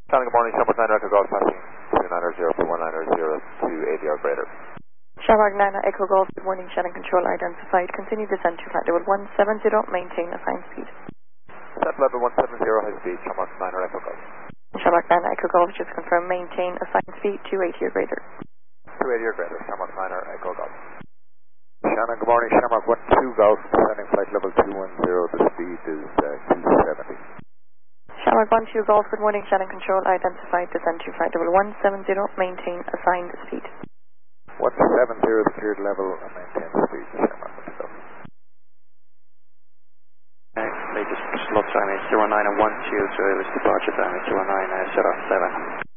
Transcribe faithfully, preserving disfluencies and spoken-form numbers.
Shannon, good morning. Shamrock nine Echo Golf passing two nine zero for one nine zero to eighty or greater. Shamrock nine Echo Golf, good morning. Shannon control identified. Continue descent to flight level one seven zero. Maintain assigned speed. Set level one seven zero, high speed. Shamrock nine Echo Golf. Shamrock nine Echo Golf, just confirm maintain assigned speed two eighty or greater. two eighty or greater. Shamrock nine Echo Golf. Shannon, good morning. Shamrock one two Golf, descending flight level two one zero. The speed is uh, two seventy. Shamrock one two Golf, good morning. Shannon control identified. Descent to flight level one seven zero. Maintain assigned speed. one seven zero, the cleared level, and maintain the speed. Shamrock one two Golf. Latest slot time is zero nine and one two, so it was departure time is zero nine uh, seven seven.